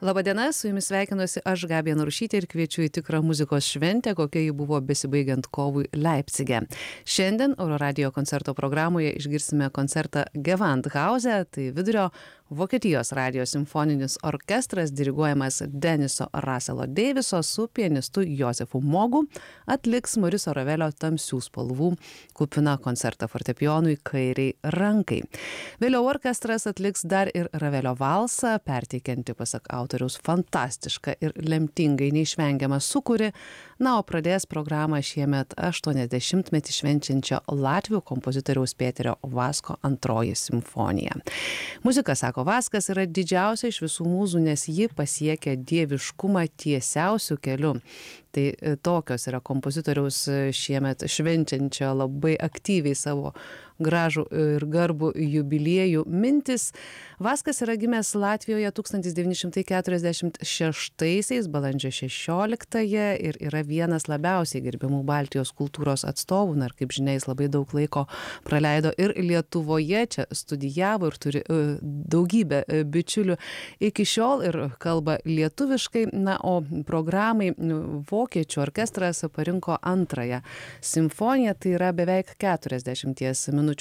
Labadiena, su jumis sveikinuosi aš Gabija Narušytė ir kviečiu į tikrą muzikos šventę, kokia ji buvo besibaigiant kovui Leipcige. Šiandien Euroradio koncerto programoje išgirsime koncertą Gewandhause, tai vidurio Vokietijos radijo simfoninis orkestras diriguojamas Deniso Russelo Daviso su pianistu Josefu Mogu atliks Moriso Ravelio Tamsių spalvų kupiną koncertą fortepijonui kairiai rankai. Vėliau orkestras atliks dar ir Ravelio valsą, perteikiantį pasak autoriaus fantastišką ir lemtingai neišvengiamą sūkurį, o pradės programą šiemet 80-metį švenčiančio latvių kompozitoriaus Pėterio Vasko antroji simfonija. Muzika, sako Vaskas, yra didžiausia iš visų mūzų, nes ji pasiekia dieviškumą tiesiausiu keliu. Tai tokios yra kompozitoriaus šiemet švenčiančio labai aktyviai savo gražų ir garbų jubiliejų mintis. Vaskas yra gimęs Latvijoje 1946 balandžio 16 ir yra vienas labiausiai gerbiamų Baltijos kultūros atstovų. Ir kaip žinia, jis labai daug laiko praleido ir Lietuvoje, čia studijavo ir turi daugybę bičiulių iki šiol ir kalba lietuviškai. O programai vokiečių orkestras parinko antrąją simfoniją, tai yra beveik 40 minučių